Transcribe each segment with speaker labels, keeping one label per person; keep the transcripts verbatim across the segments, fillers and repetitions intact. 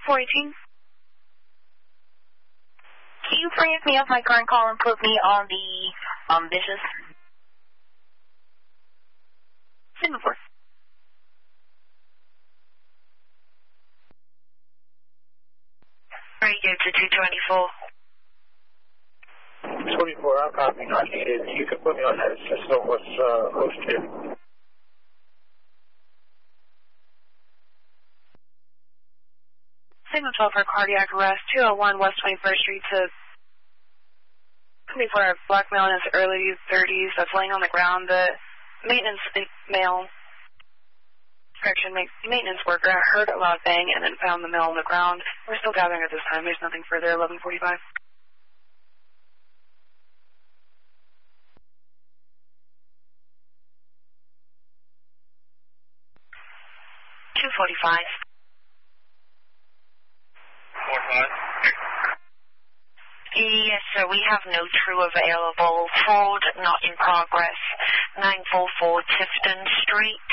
Speaker 1: four eighteen. Can you freeze me off my current call and put me on the um business? Singapore.
Speaker 2: Radio to two twenty-four.
Speaker 3: twenty-four, I'm copy not needed. You can put me on that system. What's uh, host two?
Speaker 1: Signal twelve for cardiac arrest, two oh one West twenty-first Street to twenty-four, black male in his early thirties that's laying on the ground. The maintenance male, correction, maintenance worker heard a loud bang and then found the male on the ground. We're still gathering at this time. There's nothing further. eleven forty-five.
Speaker 2: two forty-five.
Speaker 3: four five.
Speaker 2: Yes, sir, we have no true available. Fraud not in progress. nine forty-four Tifton Street.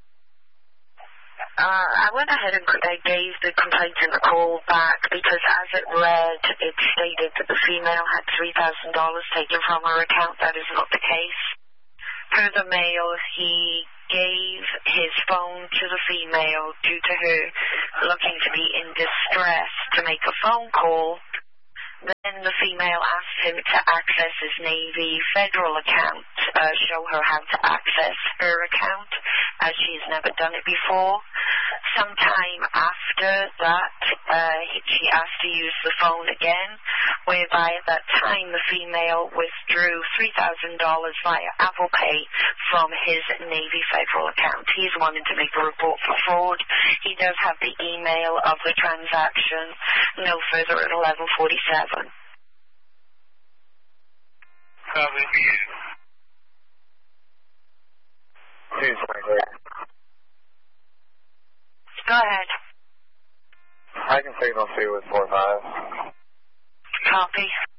Speaker 2: Uh, I went ahead and I gave the complainant a call back because as it read, it stated that the female had three thousand dollars taken from her account. That is not the case. Per the mail, he gave his phone to the female due to her looking to be in distress to make a phone call. Then the female asked him to access his Navy federal account, uh, show her how to access her account, as she's never done it before. Sometime after that, uh, she asked to use the phone again, whereby at that time the female withdrew three thousand dollars via Apple Pay from his Navy federal account. He's wanting to make a report for fraud. He does have the email of the transaction, no further at eleven forty-seven.
Speaker 3: Copy. two twenty-three.
Speaker 2: Go ahead.
Speaker 3: I can signal two with four five.
Speaker 2: Copy.